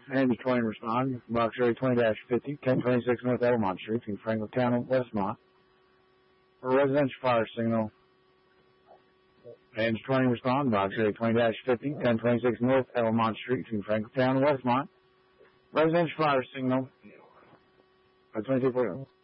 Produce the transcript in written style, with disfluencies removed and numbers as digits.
Andy 20 respond. Box area 20-50, 1026 North Elmont Street between Franklintown and Westmont. For residential fire signal. Andy 20 respond. Box area 20-50, 1026 North Elmont Street between Franklintown and Westmont. Residential fire signal. 2240.